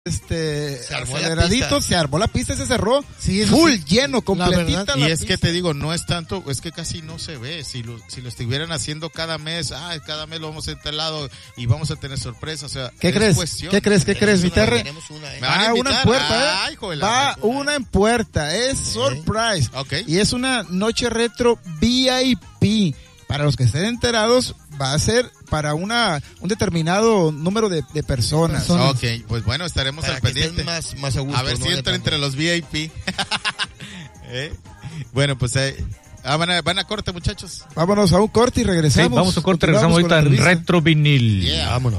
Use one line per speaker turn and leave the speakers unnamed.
aceleradito, se armó la pista y se cerró, sí, full, sí, lleno, completita
y es pista. Que te digo, no es tanto, es que casi no se ve, si lo estuvieran haciendo cada mes lo vamos a este lado y vamos a tener sorpresas, o sea,
¿qué crees? ¿Qué crees, mi Terre? Una en puerta, una en puerta, es surprise,
okay.
Y es una noche retro VIP. Para los que estén enterados, va a ser para un determinado número de personas.
Ok, pues bueno, estaremos al pendiente.
Más a gusto,
a ver si entra entre los VIP. Bueno, pues van a corte, muchachos.
Vámonos a un corte y regresamos.
Sí, vamos a un corte, regresamos ahorita en Retro Vinil.
Yeah. Vámonos.